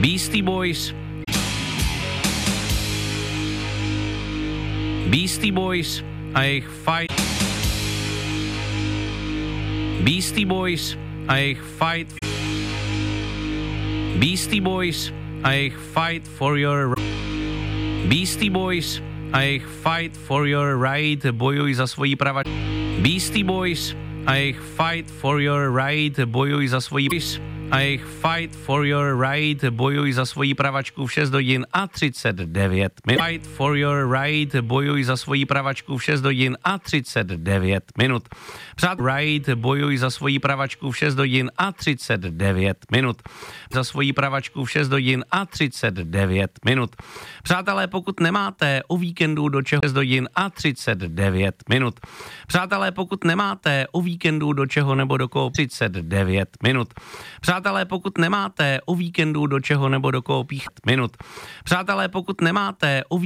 Beastie Boys. Beastie Boys a jejich Fight. Beastie Boys a jejich Fight. Beastie Boys a jejich Fight for your... Beastie Boys a jejich Fight for your right, bojuj za svoji prava. Beastie Boys a jejich Fight for your right, bojuj za svoji... A jejich Fight for your right, bojuj za svoji pravačku v 6 hodin a 39 minut. Fight for your right, bojuj za svoji pravačku v 6 hodin a 39 minut. Right, bojuj za svoji pravačku v 6 hodin a 39 minut. Za svoji pravačku v 6 hodin a 39 minut. Přátelé, pokud nemáte o víkendu do čeho 6 hodin a 39 minut. Přátelé, pokud nemáte o víkendu do čeho nebo do koho 39 minut. Přátelé, pokud nemáte o víkendu do čeho nebo do koho pícht minut. Přátelé, pokud nemáte o